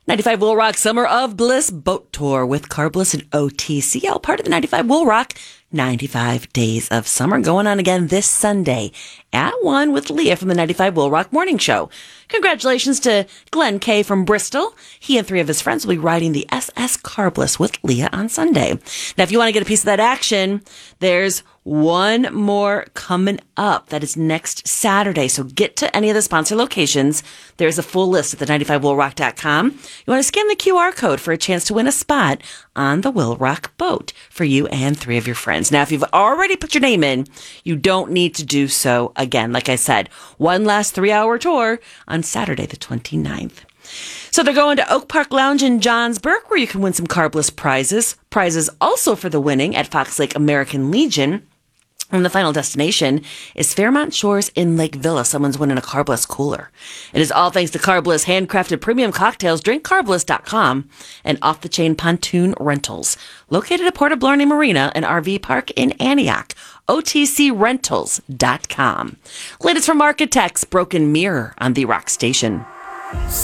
95 Will Rock Summer of Bliss Boat Tour with Carbliss and OTC, all part of the 95 Will Rock 95 Days of Summer, going on again this Sunday at 1 with Leah from the 95 Will Rock Morning Show. Congratulations to Glenn Kay from Bristol. He and 3 of his friends will be riding the SS Carbliss with Leah on Sunday. Now, if you want to get a piece of that action, there's one more coming up. That is next Saturday. So get to any of the sponsor locations. There's a full list at the 95willrock.com. You want to scan the QR code for a chance to win a spot on the Will Rock boat for you and 3 of your friends. Now, if you've already put your name in, you don't need to do so again. Like I said, one last 3-hour tour on Saturday, the 29th. So they're going to Oak Park Lounge in Johnsburg, where you can win some Carbliss prizes. Prizes also for the winning at Fox Lake American Legion. And the final destination is Fairmont Shores in Lake Villa. Someone's winning a Carbliss cooler. It is all thanks to Carbliss handcrafted premium cocktails, drinkcarbliss.com, and Off the Chain Pontoon Rentals, located at Porta Blarney Marina and RV Park in Antioch. OTCRentals.com. Latest from Architects, Broken Mirror on the Rock Station.